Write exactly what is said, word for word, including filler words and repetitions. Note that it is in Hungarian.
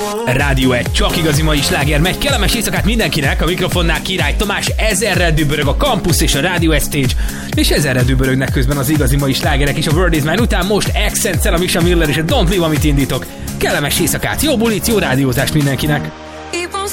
Rádió egy csak igazi mai sláger megy. Kellemes éjszakát mindenkinek, a mikrofonnál Király Tamás, ezerrel dübörög a Campus és a Rádió egy Stage, és ezerrel dübörögnek közben az igazi mai slágerek és a World is Mine után most Accent-szel, a Misha Miller és a Don't Leave, amit indítok. Kellemes éjszakát, jó bulit, jó rádiózást mindenkinek!